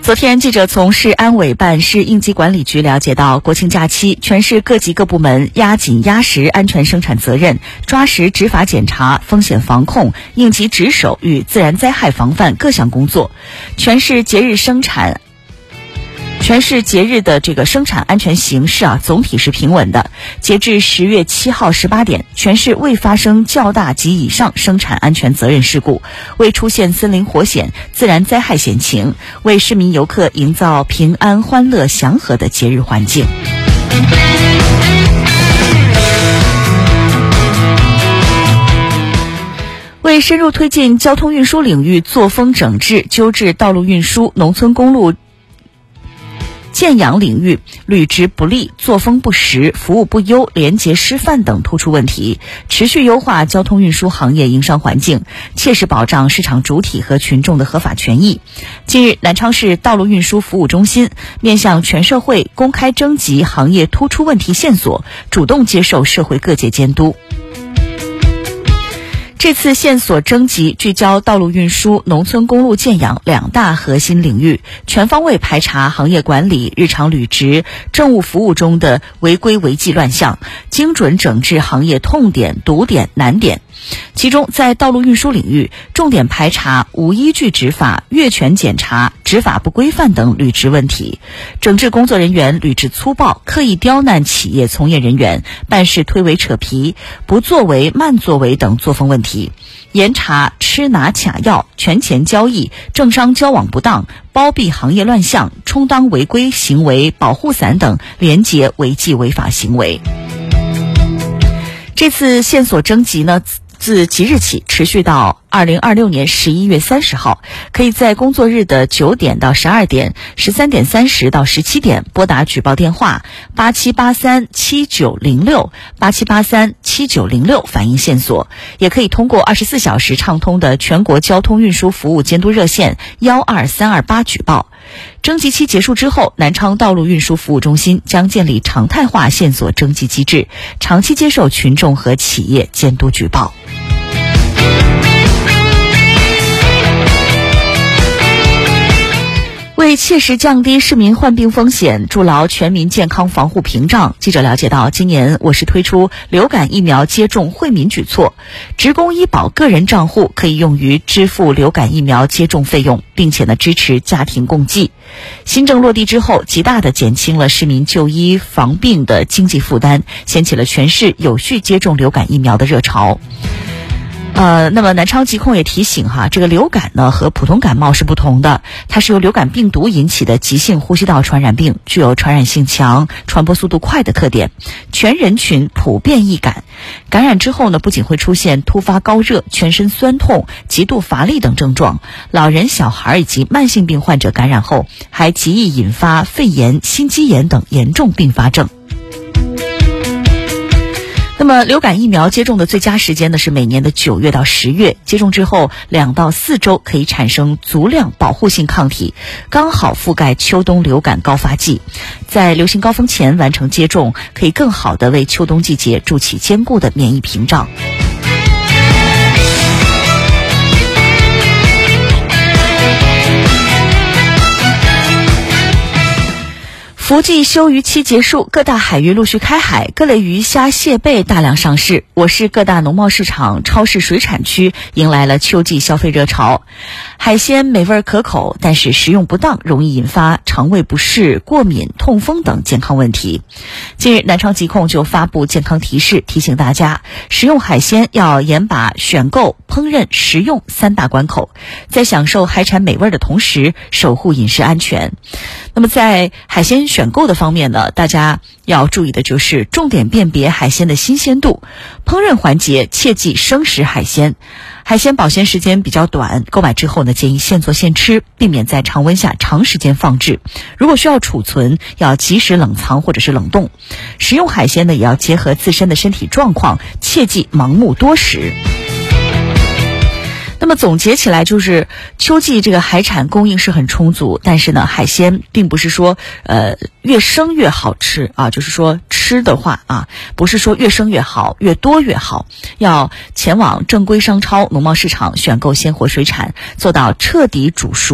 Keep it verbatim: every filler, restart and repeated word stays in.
昨天，记者从市安委办市应急管理局了解到，国庆假期，全市各级各部门压紧压实安全生产责任，抓实执法检查、风险防控、应急值守与自然灾害防范各项工作。全市节日生产全市节日的这个生产安全形势啊，总体是平稳的。截至十月七号十八点，全市未发生较大及以上生产安全责任事故，未出现森林火险、自然灾害险情，为市民游客营造平安、欢乐、祥和的节日环境。为深入推进交通运输领域作风整治、纠治道路运输、农村公路建养领域履职不力、作风不实、服务不优、廉洁失范等突出问题，持续优化交通运输行业营商环境，切实保障市场主体和群众的合法权益。近日，南昌市道路运输服务中心面向全社会公开征集行业突出问题线索，主动接受社会各界监督。这次线索征集聚焦道路运输、农村公路建养两大核心领域，全方位排查行业管理、日常履职、政务服务中的违规违纪乱象，精准整治行业痛点、堵点、难点。其中，在道路运输领域，重点排查无依据执法、越权检查、执法不规范等履职问题，整治工作人员履职粗暴、刻意刁难企业从业人员、办事推诿扯皮、不作为、慢作为等作风问题，严查吃拿卡要、权钱交易、政商交往不当、包庇行业乱象、充当违规行为保护伞等廉洁违纪违法行为。这次线索征集呢，自即日起持续到二零二六年十一月三十号，可以在工作日的九点到十二点、十三点三十到十七点拨打举报电话八七八三七九零六、八七八三七九零六反映线索，也可以通过二十四小时畅通的全国交通运输服务监督热线幺二三二八举报。征集期结束之后，南昌道路运输服务中心将建立常态化线索征集机制，长期接受群众和企业监督举报。为切实降低市民患病风险，筑牢全民健康防护屏障，记者了解到，今年我市推出流感疫苗接种惠民举措，职工医保个人账户可以用于支付流感疫苗接种费用，并且呢支持家庭共济。新政落地之后，极大地减轻了市民就医防病的经济负担，掀起了全市有序接种流感疫苗的热潮。呃，那么南昌疾控也提醒哈，这个流感呢和普通感冒是不同的，它是由流感病毒引起的急性呼吸道传染病，具有传染性强、传播速度快的特点，全人群普遍易感。感染之后呢，不仅会出现突发高热、全身酸痛、极度乏力等症状，老人、小孩以及慢性病患者感染后，还极易引发肺炎、心肌炎等严重并发症。那么流感疫苗接种的最佳时间呢是每年的九月到十月，接种之后两到四周可以产生足量保护性抗体，刚好覆盖秋冬流感高发季。在流行高峰前完成接种，可以更好地为秋冬季节筑起坚固的免疫屏障。伏季休渔期结束，各大海域陆续开海，各类鱼虾蟹贝大量上市。我市各大农贸市场、超市水产区迎来了秋季消费热潮。海鲜美味可口，但是食用不当容易引发肠胃不适、过敏、痛风等健康问题。近日，南昌疾控就发布健康提示，提醒大家食用海鲜要严把选购、烹饪、食用三大关口，在享受海产美味的同时，守护饮食安全。那么在海鲜选购的方面呢，大家要注意的就是重点辨别海鲜的新鲜度，烹饪环节切忌生食海鲜。海鲜保鲜时间比较短，购买之后呢，建议现做现吃，避免在常温下长时间放置。如果需要储存，要及时冷藏或者是冷冻。食用海鲜呢，也要结合自身的身体状况，切忌盲目多食。那么总结起来就是，秋季这个海产供应是很充足，但是呢，海鲜并不是说呃越生越好吃啊，就是说吃的话啊，不是说越生越好，越多越好，要前往正规商超、农贸市场选购鲜活水产，做到彻底煮熟。